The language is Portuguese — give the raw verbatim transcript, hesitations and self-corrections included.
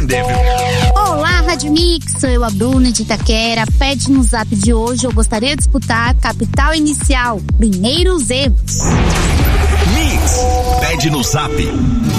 aprender, viu? Olá, Rádio Mix, sou eu, a Bruna de Itaquera. Pede no zap de hoje, eu gostaria de disputar Capital Inicial, primeiros erros. Mix, pede no zap.